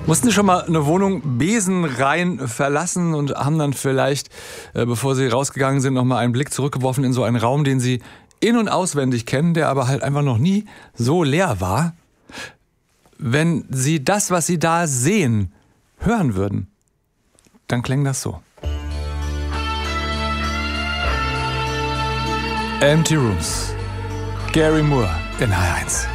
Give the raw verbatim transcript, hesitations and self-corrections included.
Mussten Sie schon mal eine Wohnung besenrein verlassen und haben dann vielleicht, äh, bevor Sie rausgegangen sind, noch mal einen Blick zurückgeworfen in so einen Raum, den Sie in- und auswendig kennen, der aber halt einfach noch nie so leer war? Wenn Sie das, was Sie da sehen, hören würden, dann klingt das so. Empty Rooms. Gary Moore in H eins.